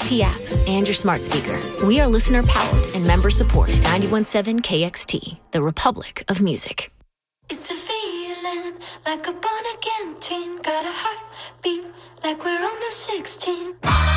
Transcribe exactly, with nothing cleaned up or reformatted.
T app and your smart speaker. We are listener-powered and member-supported. ninety-one point seven K X T, the Republic of Music. It's a feeling like a born-again teen. Got a heartbeat like we're on the sixteen.